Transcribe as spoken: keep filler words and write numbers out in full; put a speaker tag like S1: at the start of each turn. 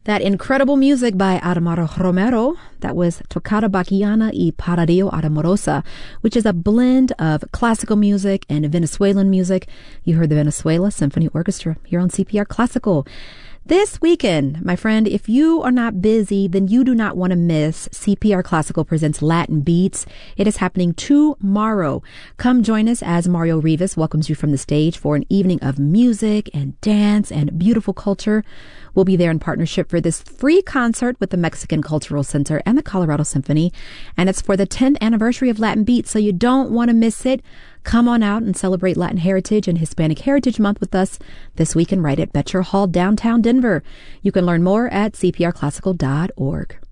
S1: That incredible music by Adamaro Romero, that was Tocata Bachiana y Paradillo Adamorosa, which is a blend of classical music and Venezuelan music. You heard the Venezuela Symphony Orchestra here on C P R Classical. This weekend, my friend, if you are not busy, then you do not want to miss C P R Classical Presents Latin Beats. It is happening tomorrow. Come join us as Mario Rivas welcomes you from the stage for an evening of music and dance and beautiful culture. We'll be there in partnership for this free concert with the Mexican Cultural Center and the Colorado Symphony. And it's for the tenth anniversary of Latin Beats, so you don't want to miss it. Come on out and celebrate Latin Heritage and Hispanic Heritage Month with us this weekend right at Betcher Hall, downtown Denver. You can learn more at c p r classical dot org.